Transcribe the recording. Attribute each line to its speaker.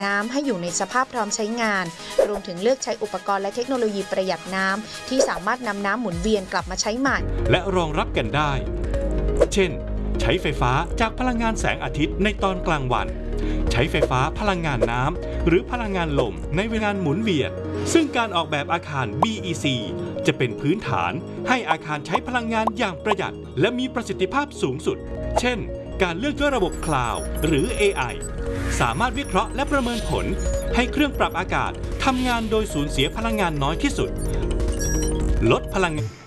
Speaker 1: น้ำให้อยู่ในสภาพพร้อมใช้งานรวมถึงเลือกใช้อุปกรณ์และเทคโนโลยีประหยัดน้ำที่สามารถนำน้ำหมุนเวียนกลับมาใช้ใหม่
Speaker 2: และรองรับกันได้เช่นใช้ไฟฟ้าจากพลังงานแสงอาทิตย์ในตอนกลางวันใช้ไฟฟ้าพลังงานน้ำหรือพลังงานลมในเวลาหมุนเวียนซึ่งการออกแบบอาคาร BEC จะเป็นพื้นฐานให้อาคารใช้พลังงานอย่างประหยัดและมีประสิทธิภาพสูงสุดเช่นการเลือกด้วยระบบคลาวด์หรือ AI สามารถวิเคราะห์และประเมินผลให้เครื่องปรับอากาศทำงานโดยสูญเสียพลังงานน้อยที่สุดลดพลังงาน